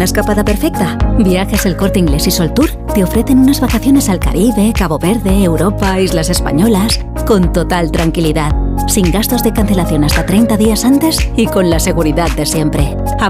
una escapada perfecta? Viajes El Corte Inglés y Soltour te ofrecen unas vacaciones al Caribe, Cabo Verde, Europa, Islas Españolas, con total tranquilidad, sin gastos de cancelación hasta 30 días antes y con la seguridad de siempre.